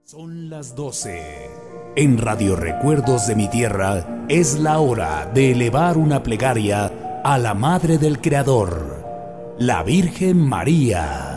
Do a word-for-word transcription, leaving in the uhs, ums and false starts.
Son las doce. En Radio Recuerdos de mi Tierra es la hora de elevar una plegaria a la Madre del Creador, la Virgen María.